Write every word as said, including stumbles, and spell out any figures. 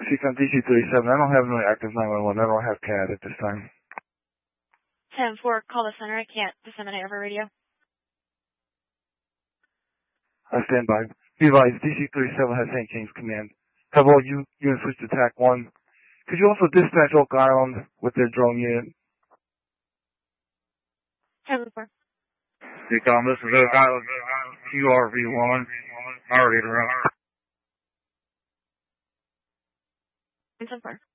Seacon D C thirty-seven. I don't have no active nine one one. I don't have C A D at this time. ten four, call the center. I can't disseminate over radio. I stand by. Be advised, D C thirty-seven has Saint James Command. Have all you units switched to T A C one. Could you also dispatch Oak Island with their drone unit? ten four. Seacon, this is Oak Island. Q R V one. Already around. ten four.